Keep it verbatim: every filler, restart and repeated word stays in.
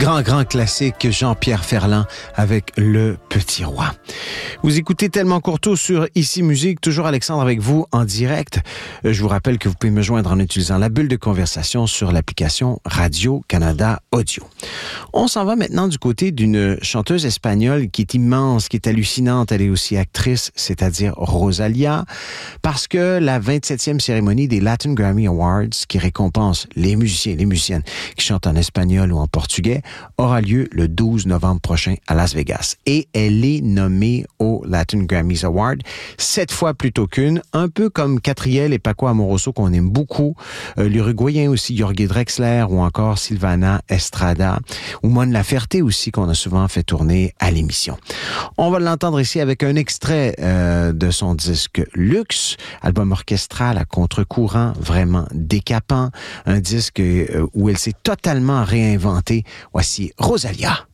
Grand, grand classique, Jean-Pierre Ferland avec Le Petit Roi. Vous écoutez Tellement Courteau sur Ici Musique, toujours Alexandre avec vous en direct. Je vous rappelle que vous pouvez me joindre en utilisant la bulle de conversation sur l'application Radio-Canada Audio. On s'en va maintenant du côté d'une chanteuse espagnole qui est immense, qui est hallucinante. Elle est aussi actrice, c'est-à-dire Rosalía, parce que la vingt-septième cérémonie des Latin Grammy Awards, qui récompense les musiciens et les musiciennes qui chantent en espagnol ou en portugais, aura lieu le douze novembre prochain à Las Vegas. Et elle est nommée au Latin Grammys Award, sept fois plutôt qu'une, un peu comme Catriel et Paco Amoroso qu'on aime beaucoup, euh, l'Uruguayen aussi, Jorge Drexler ou encore Silvana Estrada, ou Mon Laferte aussi qu'on a souvent fait tourner à l'émission. On va l'entendre ici avec un extrait euh, de son disque Luxe, album orchestral à contre-courant, vraiment décapant, un disque euh, où elle s'est totalement réinventée. Voici Rosalía.